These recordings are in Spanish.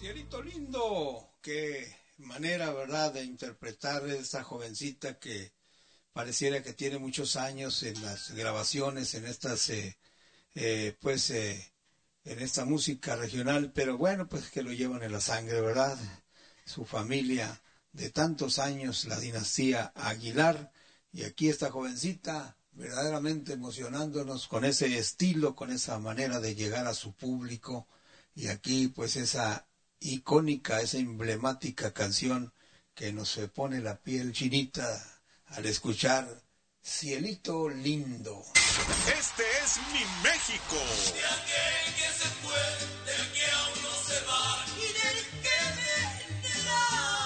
Cielito lindo, qué manera, ¿verdad?, de interpretar esta jovencita que pareciera que tiene muchos años en las grabaciones, en estas, en esta música regional, pero bueno, pues que lo llevan en la sangre, ¿verdad? Su familia de tantos años, la dinastía Aguilar, y aquí esta jovencita verdaderamente emocionándonos con ese estilo, con esa manera de llegar a su público, y aquí pues esa icónica, esa emblemática canción que nos pone la piel chinita al escuchar Cielito lindo. Este es mi México. De aquel que se fue, del que aún no se va y del que vendrá.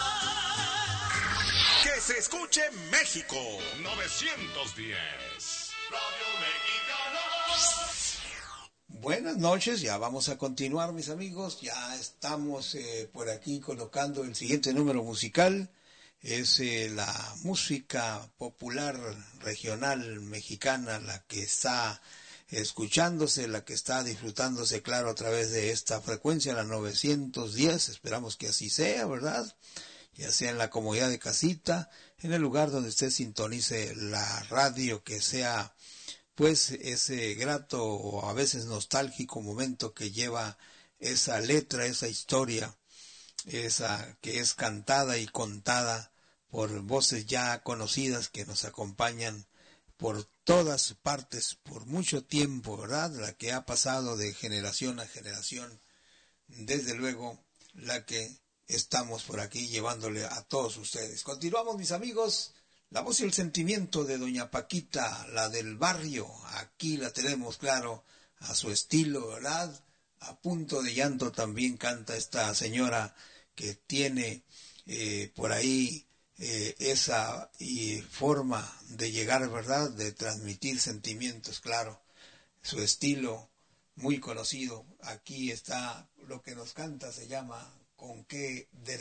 Que se escuche México. 910. Radio Mexicana. Buenas noches, ya vamos a continuar, mis amigos. Ya estamos por aquí colocando el siguiente número musical. Es la música popular regional mexicana, la que está escuchándose, la que está disfrutándose, claro, a través de esta frecuencia, la 910. Esperamos que así sea, ¿verdad? Ya sea en la comodidad de casita, en el lugar donde usted sintonice la radio, que sea pues ese grato o a veces nostálgico momento que lleva esa letra, esa historia, esa que es cantada y contada por voces ya conocidas que nos acompañan por todas partes, por mucho tiempo, ¿verdad? La que ha pasado de generación a generación, desde luego la que estamos por aquí llevándole a todos ustedes. Continuamos, mis amigos. La voz y el sentimiento de doña Paquita, la del barrio, aquí la tenemos, claro, a su estilo, ¿verdad? A punto de llanto también canta esta señora que tiene por ahí esa forma de llegar, ¿verdad?, de transmitir sentimientos, claro, su estilo muy conocido. Aquí está lo que nos canta, se llama ¿Con qué derecho?